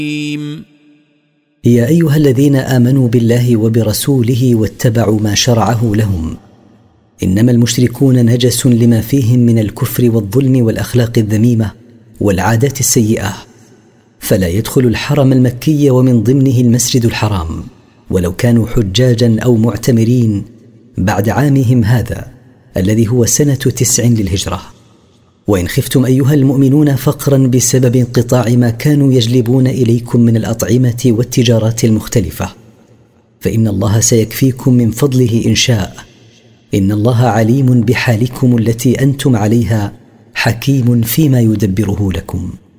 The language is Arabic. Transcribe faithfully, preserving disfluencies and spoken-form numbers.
يا أيها الذين آمنوا بالله وبرسوله واتبعوا ما شرعه لهم، إنما المشركون نجس لما فيهم من الكفر والظلم والأخلاق الذميمة والعادات السيئة، فلا يدخل الحرم المكي ومن ضمنه المسجد الحرام ولو كانوا حجاجا أو معتمرين بعد عامهم هذا الذي هو سنة تسع للهجرة. وإن خفتم أيها المؤمنون فقرا بسبب انقطاع ما كانوا يجلبون إليكم من الأطعمة والتجارات المختلفة، فإن الله سيكفيكم من فضله إن شاء، إن الله عليم بحالكم التي أنتم عليها، حكيم فيما يدبره لكم.